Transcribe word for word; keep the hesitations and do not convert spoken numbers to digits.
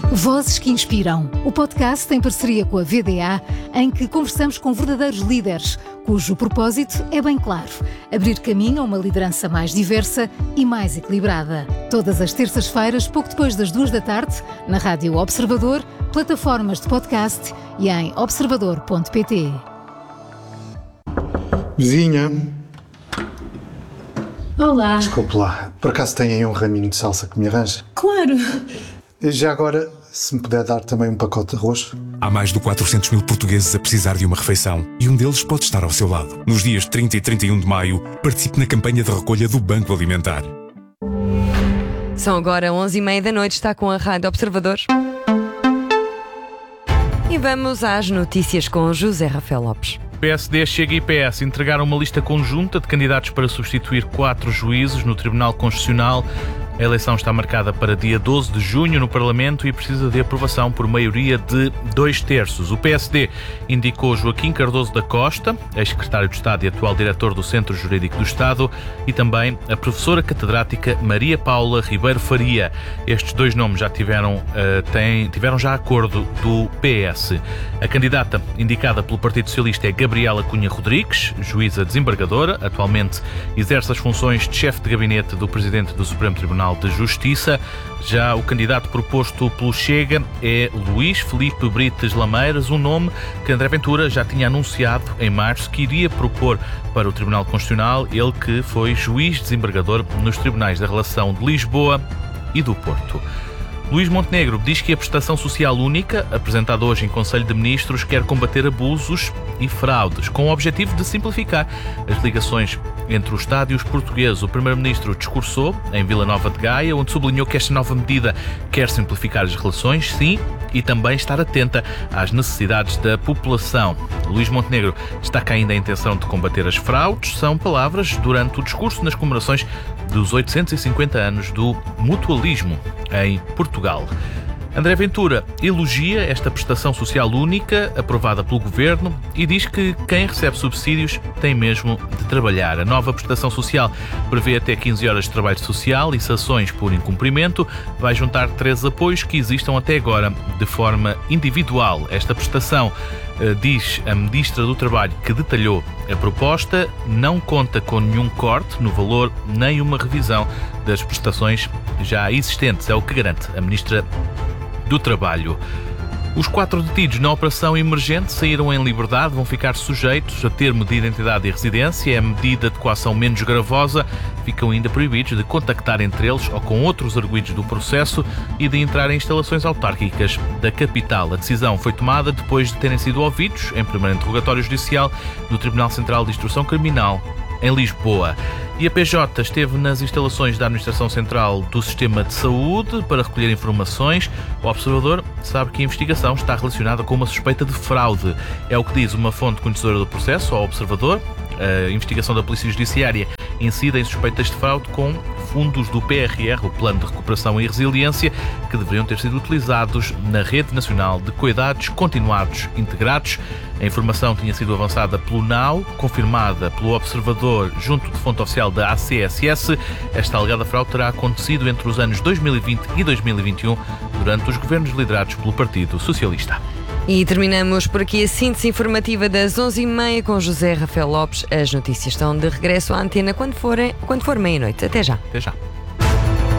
Vozes que Inspiram, o podcast em parceria com a V D A, em que conversamos com verdadeiros líderes, cujo propósito é bem claro: abrir caminho a uma liderança mais diversa e mais equilibrada. Todas as terças-feiras, pouco depois das duas da tarde, na Rádio Observador, plataformas de podcast e em observador ponto pt. Vizinha. Olá. Desculpe lá, por acaso tem aí um raminho de salsa que me arranja? Claro. Já agora, se me puder dar também um pacote de arroz. Há mais de quatrocentos mil portugueses a precisar de uma refeição e um deles pode estar ao seu lado. Nos dias trinta e trinta e um de maio, participe na campanha de recolha do Banco Alimentar. São agora onze e meia da noite, está com a Rádio Observador. E vamos às notícias com José Rafael Lopes. P S D, Chega e P S entregaram uma lista conjunta de candidatos para substituir quatro juízes no Tribunal Constitucional. A eleição está marcada para dia doze de junho no Parlamento e precisa de aprovação por maioria de dois terços. O P S D indicou Joaquim Cardoso da Costa, ex-secretário de Estado e atual diretor do Centro Jurídico do Estado, e também a professora catedrática Maria Paula Ribeiro Faria. Estes dois nomes já tiveram, uh, têm, tiveram já acordo do P S. A candidata indicada pelo Partido Socialista é Gabriela Cunha Rodrigues, juíza desembargadora, atualmente exerce as funções de chefe de gabinete do Presidente do Supremo Tribunal de Justiça. Já o candidato proposto pelo Chega é Luís Filipe Brites Lameiras, um nome que André Ventura já tinha anunciado em março que iria propor para o Tribunal Constitucional, ele que foi juiz desembargador nos tribunais da Relação de Lisboa e do Porto. Luís Montenegro diz que a prestação social única, apresentada hoje em Conselho de Ministros, quer combater abusos e fraudes, com o objetivo de simplificar as ligações entre o Estado e os portugueses. O Primeiro-Ministro discursou em Vila Nova de Gaia, onde sublinhou que esta nova medida quer simplificar as relações, sim, e também estar atenta às necessidades da população. Luís Montenegro destaca ainda a intenção de combater as fraudes. São palavras durante o discurso nas comemorações dos oitocentos e cinquenta anos do mutualismo em Portugal. André Ventura elogia esta prestação social única aprovada pelo Governo e diz que quem recebe subsídios tem mesmo de trabalhar. A nova prestação social prevê até quinze horas de trabalho social e sanções por incumprimento. Vai juntar três apoios que existam até agora de forma individual. Esta prestação, diz a Ministra do Trabalho, que detalhou a proposta, não conta com nenhum corte no valor nem uma revisão das prestações já existentes. É o que garante a Ministra do Trabalho. Os quatro detidos na operação emergente saíram em liberdade, vão ficar sujeitos a termo de identidade e residência. É a medida de coação menos gravosa. Ficam ainda proibidos de contactar entre eles ou com outros arguidos do processo e de entrar em instalações autárquicas da capital. A decisão foi tomada depois de terem sido ouvidos em primeiro interrogatório judicial no Tribunal Central de Instrução Criminal em Lisboa. E a P J esteve nas instalações da Administração Central do Sistema de Saúde para recolher informações. O Observador sabe que a investigação está relacionada com uma suspeita de fraude. É o que diz uma fonte conhecedora do processo ao Observador. A investigação da Polícia Judiciária incide em suspeitas de fraude com fundos do P R R, o Plano de Recuperação e Resiliência, que deveriam ter sido utilizados na Rede Nacional de Cuidados Continuados Integrados. A informação tinha sido avançada pelo N A U, confirmada pelo Observador junto de fonte oficial da A C S S. Esta alegada fraude terá acontecido entre os anos dois mil e vinte e dois mil e vinte e um, durante os governos liderados pelo Partido Socialista. E terminamos por aqui a síntese informativa das onze e meia com José Rafael Lopes. As notícias estão de regresso à antena quando, forem, quando for meia-noite. Até já. Até já.